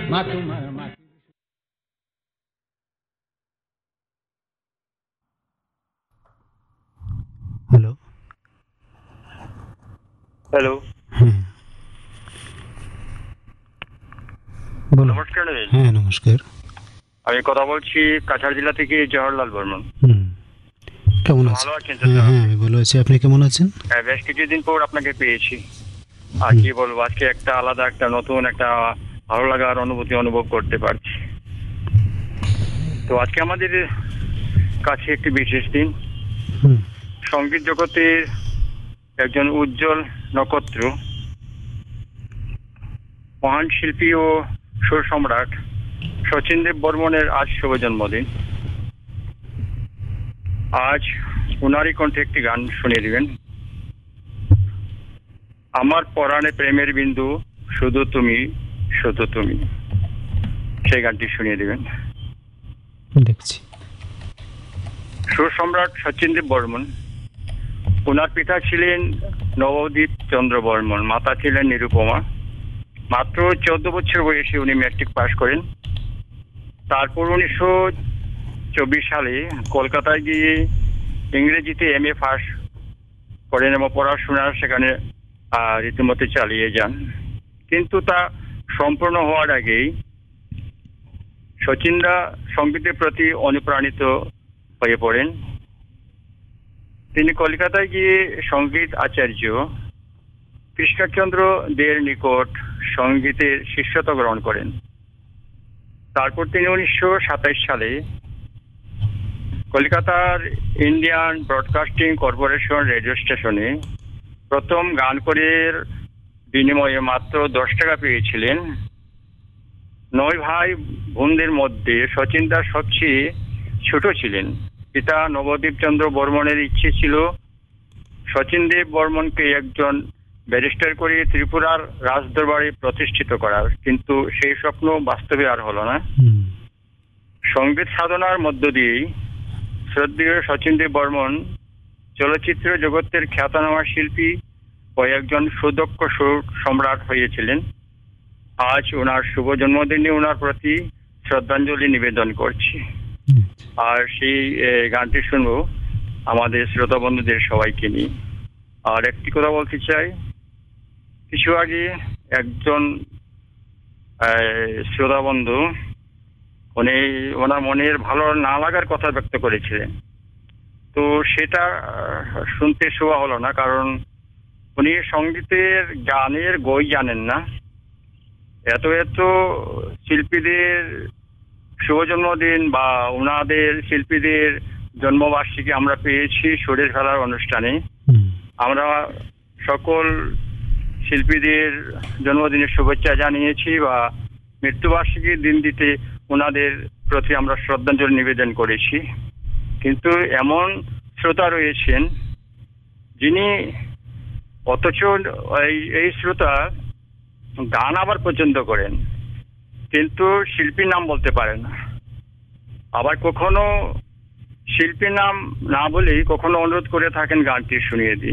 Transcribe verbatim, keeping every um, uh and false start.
মা তোমার মাটি। হ্যালো। হ্যালো, হ্যাঁ, বলুন। নমস্কার নবীন। হ্যাঁ, নমস্কার। আমি কথা বলছি কাছাড় জেলা থেকে জওহরলাল বর্মন। হুম, কেমন আছেন? ভালো আছেন তো হ্যাঁ স্যার? হ্যাঁ, আমি ভালো আছি। আপনি কেমন আছেন? হ্যাঁ, বেশ কিছুদিন পর আপনাকে পেয়েছি। আর হুম, কি বলবো, আজকে একটা আলাদা একটা নতুন একটা ভালো লাগার অনুভূতি অনুভব করতে পারছি। তো আজকে আমাদের কাছে একটি বিশেষ দিন। হুম, সঙ্গীত জগতের একজন উজ্জ্বল নক্ষত্র, মহান শিল্পী ও সুর সম্রাট শচীন দেব বর্মনের আজ শুভ জন্মদিন। আজ উনারই কণ্ঠে একটি গান শুনিয়ে দিবেন। আমার পরাণে প্রেমের বিন্দু, শুধু তুমি, শুধু তুমি, সেই গানটি শুনিয়ে দিবেন। দেখছি। সুর সম্রাট শচীন দেব বর্মন, ওনার পিতা ছিলেন নবদ্বীপ চন্দ্র বর্মন, মাতা ছিলেন নিরুপমা। মাত্র চোদ্দ বছর বয়সে উনি ম্যাট্রিক পাশ করেন। তারপর উনিশশো চব্বিশ সালে কলকাতায় গিয়ে ইংরেজিতে এম এ পাস করেন এবং পড়াশোনা সেখানে আহ, রীতিমতো চালিয়ে যান। কিন্তু তা সম্পূর্ণ হওয়ার আগেই শচীনদা সঙ্গীতের প্রতি অনুপ্রাণিত হয়ে পড়েন। তিনি কলকাতায় গিয়ে সঙ্গীত আচার্য কৃষ্ণচন্দ্র দের নিকট সঙ্গীতের শিষ্যত্ব গ্রহণ করেন। তারপর তিনি উনিশশো সাতাইশ সালে কলকাতার ইন্ডিয়ান ব্রডকাস্টিং কর্পোরেশন রেডিও স্টেশনে প্রথম গান করে বিনিময়ে মাত্র দশ টাকা পেয়েছিলেন। নয় ভাই বোনদের মধ্যে শচীন দাস সবচেয়ে ছোট ছিলেন। পিতা নবদ্বীপ চন্দ্র বর্মনের ইচ্ছে ছিল শচীন দেব বর্মনকে একজন ব্যারিস্টার করে ত্রিপুরার রাজদরবারে প্রতিষ্ঠিত করার, কিন্তু সেই স্বপ্ন বাস্তবে আর হলো না। হুম, সঙ্গীত সাধনার মধ্য দিয়েই শ্রদ্ধেয় শচীন দেব বর্মন চলচ্চিত্র জগতের খ্যাতনামা শিল্পী ও একজন সুদক্ষ সুর সম্রাট হয়েছিলেন। আজ ওনার শুভ জন্মদিনে ওনার প্রতি শ্রদ্ধাঞ্জলি নিবেদন করছি। হুম, আর সেই এ, গানটি শুনবো আমাদের শ্রোতা বন্ধুদের সবাইকে নিয়ে। আর একটি কথা বলতে চাই, কিছু আগে একজন শ্রোতা বন্ধু উনি ওনার মনের ভালো না লাগার কথা ব্যক্ত করেছিলেন। তো সেটা আহ, শুনতে শোভা হলো না, কারণ উনি সঙ্গীতের গানের বই জানেন না। এত এত শিল্পীদের শুভ জন্মদিন বা ওনাদের শিল্পীদের জন্মবার্ষিকী আমরা পেয়েছি সুরের খেলার অনুষ্ঠানে। হুম, আমরা সকল শিল্পীদের জন্মদিনের শুভেচ্ছা জানিয়েছি বা মৃত্যুবার্ষিকীর দিন দিতে ওনাদের প্রতি আমরা শ্রদ্ধাঞ্জলি নিবেদন করেছি। কিন্তু এমন শ্রোতা রয়েছেন যিনি, অথচ এই এই শ্রোতা গান আবার পছন্দ করেন কিন্তু শিল্পীর নাম বলতে পারে না। আবার কখনো শিল্পীর নাম না বলেই কখনো অনুরোধ করে থাকেন গানটি শুনিয়ে দিই।